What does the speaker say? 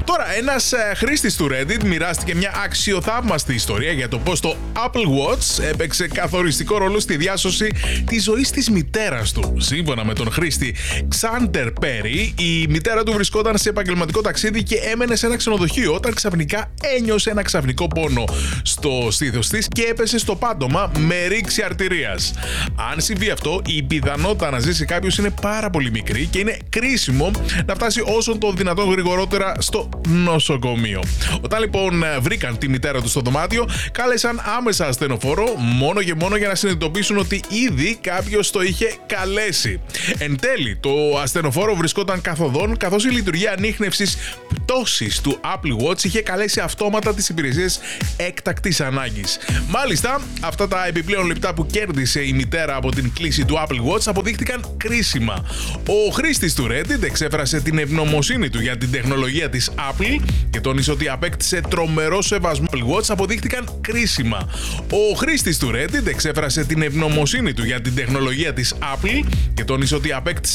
Τώρα, ένας χρήστης του Reddit μοιράστηκε μια αξιοθαύμαστη ιστορία για το πώς το Apple Watch έπαιξε καθοριστικό ρόλο στη διάσωση της ζωής της μητέρας του. Σύμφωνα με τον χρήστη Xander Perry, η μητέρα του βρισκόταν σε επαγγελματικό ταξίδι και έμενε σε ένα ξενοδοχείο όταν ξαφνικά ένιωσε ένα ξαφνικό πόνο στο στήθος της και έπεσε στο πάτωμα με ρήξη αρτηρίας. Αν συμβεί αυτό, η πιθανότητα να ζήσει κάποιος είναι πάρα πολύ μικρή και είναι κρίσιμο να φτάσει όσο το δυνατόν γρηγορότερα στο νοσοκομείο. Όταν λοιπόν βρήκαν τη μητέρα του στο δωμάτιο, κάλεσαν άμεσα ασθενοφόρο μόνο και μόνο για να συνειδητοποιήσουν ότι ήδη κάποιος το είχε καλέσει. Εν τέλει, το ασθενοφόρο βρισκόταν καθοδόν, καθώς η λειτουργία ανίχνευσης πτώσης του Apple Watch είχε καλέσει αυτόματα τις υπηρεσίες έκτακτης ανάγκης. Μάλιστα, αυτά τα επιπλέον λεπτά που κέρδισε η μητέρα από την κλήση του Apple Watch αποδείχτηκαν κρίσιμα. Ο χρήστης του Reddit εξέφρασε την ευγνωμοσύνη του για την τεχνολογία της Apple και τόνισε ότι απέκτησε τρομερό σεβασμό. Apple Watch αποδείχτηκαν κρίσιμα. Ο χρήστης του Reddit εξέφρασε την ευγνωμοσύνη του για την τεχνολογία της Apple και τόνισε ότι απέκτησε